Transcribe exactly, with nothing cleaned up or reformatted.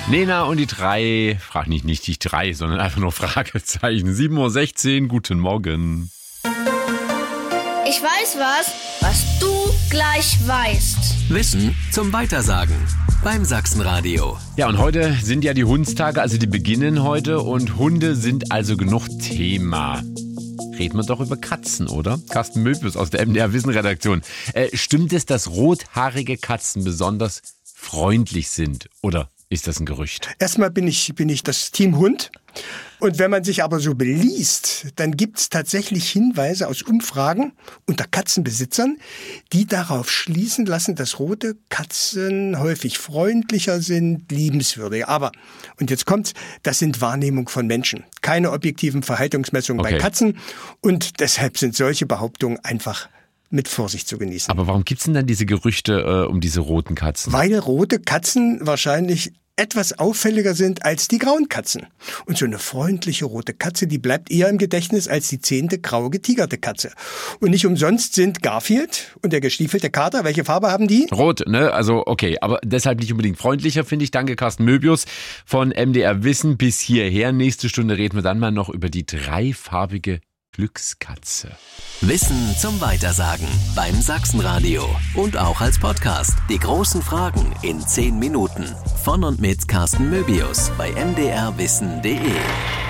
Nena und die drei, frag nicht, nicht die drei, sondern einfach nur Fragezeichen. sieben Uhr sechzehn, guten Morgen. Ich weiß was, was du gleich weißt. Wissen zum Weitersagen beim Sachsenradio. Ja, und heute sind ja die Hundstage, also die beginnen heute und Hunde sind also genug Thema. Reden wir doch über Katzen, oder? Carsten Möbius aus der M D R Wissen Redaktion. Äh, stimmt es, dass rothaarige Katzen besonders freundlich sind? Oder ist das ein Gerücht? Erstmal bin ich, bin ich das Team Hund. Und wenn man sich aber so beliest, dann gibt es tatsächlich Hinweise aus Umfragen unter Katzenbesitzern, die darauf schließen lassen, dass rote Katzen häufig freundlicher sind, liebenswürdiger. Aber, und jetzt kommt's, das sind Wahrnehmungen von Menschen. Keine objektiven Verhaltensmessungen Okay. bei Katzen. Und deshalb sind solche Behauptungen einfach mit Vorsicht zu genießen. Aber warum gibt's denn dann diese Gerüchte äh, um diese roten Katzen? Weil rote Katzen wahrscheinlich etwas auffälliger sind als die grauen Katzen. Und so eine freundliche rote Katze, die bleibt eher im Gedächtnis als die zehnte graue getigerte Katze. Und nicht umsonst sind Garfield und der gestiefelte Kater, welche Farbe haben die? Rot, ne? Also okay, aber deshalb nicht unbedingt freundlicher, finde ich. Danke, Carsten Möbius von M D R Wissen. Bis hierher. Nächste Stunde reden wir dann mal noch über die dreifarbige Glückskatze. Wissen zum Weitersagen beim Sachsenradio. Und auch als Podcast. Die großen Fragen in zehn Minuten. Von und mit Carsten Möbius bei m d r wissen punkt d e.